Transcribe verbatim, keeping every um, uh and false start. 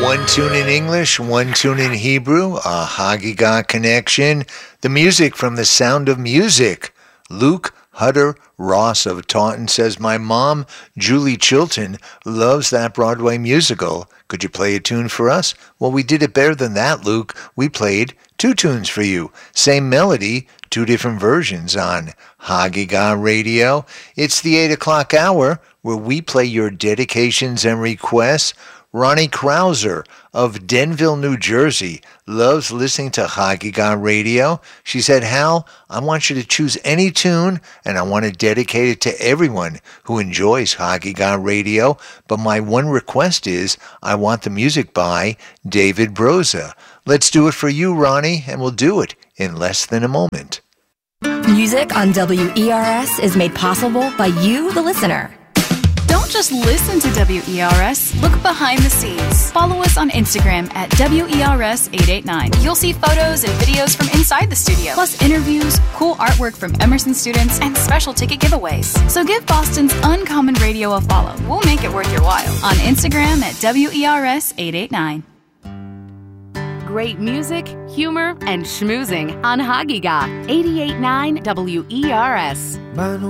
One tune in English, one tune in Hebrew, a Hagigah connection. The music from The Sound of Music. Luke Hutter Ross of Taunton says, my mom, Julie Chilton, loves that Broadway musical. Could you play a tune for us? Well, we did it better than that, Luke. We played two tunes for you. Same melody, two different versions on Hagigah Radio. It's the eight o'clock hour where we play your dedications and requests. Ronnie Krauser of Denville, New Jersey, loves listening to Hagigah Radio. She said, Hal, I want you to choose any tune, and I want to dedicate it to everyone who enjoys Hagigah Radio. But my one request is I want the music by David Broza. Let's do it for you, Ronnie, and we'll do it in less than a moment. Music on W E R S is made possible by you, the listener. Don't just listen to W E R S. Look behind the scenes. Follow us on Instagram at W E R S eight eight nine. You'll see photos and videos from inside the studio, plus interviews, cool artwork from Emerson students, and special ticket giveaways. So give Boston's Uncommon Radio a follow. We'll make it worth your while on Instagram at W E R S eight eight nine. Great music, humor, and schmoozing on Hagigah eighty-eight point nine W E R S.